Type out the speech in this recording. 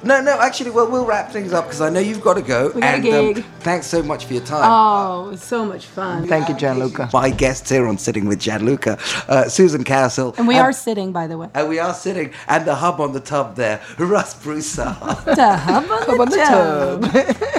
No, actually, well, we'll wrap things up because I know you've got to go. We got a gig. Thanks so much for your time. Oh, it was so much fun. Thank you, Gianluca. My guests here on Sitting with Gianluca, Susan Castle. And we are sitting, by the way. And we are sitting, and the hub on the tub there, Russ Broussard. The hub on the tub.